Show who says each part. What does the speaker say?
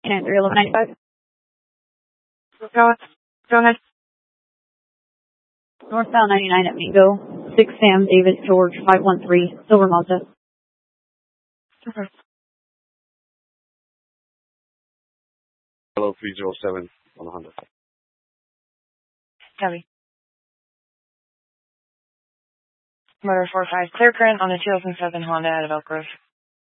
Speaker 1: and 31195.
Speaker 2: Go ahead.
Speaker 1: Northbound 99 at Mingo. 6 Sam David George 513 Silver Mazda.
Speaker 2: Okay.
Speaker 3: Hello 307 on the Honda.
Speaker 2: Copy. Motor 45 clear current on the 2007 Honda out of Elk Grove.